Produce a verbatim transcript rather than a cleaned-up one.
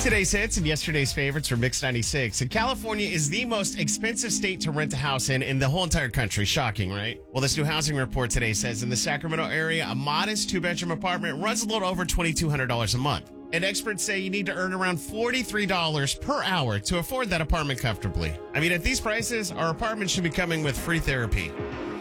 Today's hits and yesterday's favorites for Mix ninety-six. And California is the most expensive state to rent a house in in the whole entire country. Shocking, right? Well, this new housing report today says in the Sacramento area, a modest two-bedroom apartment runs a little over twenty-two hundred dollars a month. And experts say you need to earn around forty-three dollars per hour to afford that apartment comfortably. I mean, at these prices, our apartment should be coming with free therapy.